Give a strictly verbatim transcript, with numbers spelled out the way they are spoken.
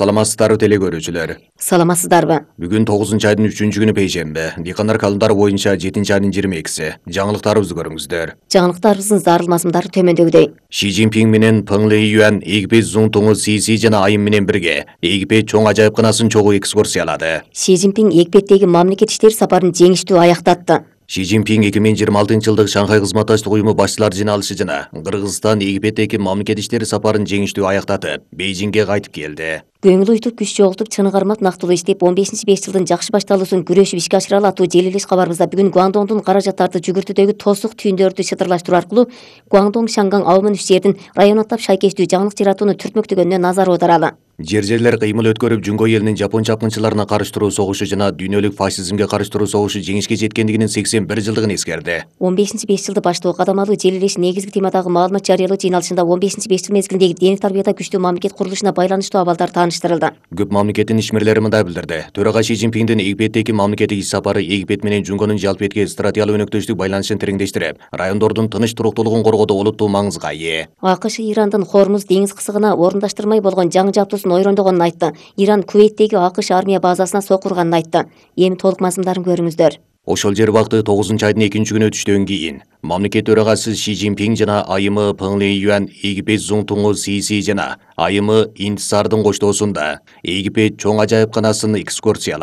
Саламатсыздарбы теле көрүүчүлөр. Саламатсыздарбы? Бүгүн тогузунчу айдын үчүнчү күнү пейшембе. Дыйкандар календары боюнча жетинчи айдын жыйырма экиси. Жаңылыктарыбызды көрүңүздөр. Жаңылыктарыбыздын зарыл мазмундары төмөндөгүдөй. Ши Цзиньпин менен Пeng Лейюан Эгипет Зуңтуңу Сиси жана айым менен бирге Эгипет чоң ажайыпканасын чогуу экскурсиялады. Ши Цзиньпин Египеттеги мамлекет иштери сапарын жеңиштүү аяктатты. Ши Цзиньпин эки миң жыйырма алтынчы жылдык Шанхай кызматташтык уюму башчылар жыйналышы жана Кыргызстан Египеттеги мамлекет иштери сапарын жеңиштүү аяктатып, Бейжиңге кайтып келди. Көңүл уйтуп күч чогултуп чыны кармап нактылуу иштеп он бешинчи беш жылдын жакшы башталуусун күрөшүп ишке ашыралы аттуу желилеш кабарыбызда бүгүн Гуандоңдун каражаттарды жүгүртүүдөгү тосук түйүндөрдү шытырлаштыруу аркылуу Гуандоң Шанган алымын үч жердин район аттап шайкештүү жаңылык жаратууну түртмөктөгөнүнө назар аударалы. Жер жерлер кыймыл өткөрүп Жуңго элинин жапон чапкынчыларына каршы туруу согушу жана дүйнөлүк фашизмге каршы туруу согушу жеңишке жеткендигинин сексен бир жылдыгын эскерди. он бешинчи беш жылды баштоо кадамалуу желилеш негизги темадагы маалымат жарыялоо жыйналышында он бешинчи беш жыл мезгилиндеги дене тарбияда күчтүү мамлекет курулушуна байланыштуу абалдар тааныштырылды. Көп мамлекеттин ишмерлери мындай билдирди. Төрага Ши Цзиньпиндин Египеттеги мамлекеттик иш сапары Египет менен Жуңгонун жалпы этки стратегиялык өнөктөштүк байланышын тереңдештирип, райондордун тыныч туруктуулугун коргоодо олуттуу маңызга ээ. АКШ Ирандын Хормуз деңиз кысыгына орундаштырмай болгон жаңы жабдуусун ойрондогонун айтты. Иран Кувейттеги АКШ армия базасына сокурганын айтты. Эми толук мазмундарын көрүңүздөр. Ошол жер убакыты тогузунчу айдын экинчи күнү түштөн кийин мамлекет төрагасы Ши Цзиньпин жана айымы Пeng Лейюан Египет Зуңтуңу Сиси жана айымы Интисардын коштоосунда Египет чоң ажайыпканасын экскурсиялады.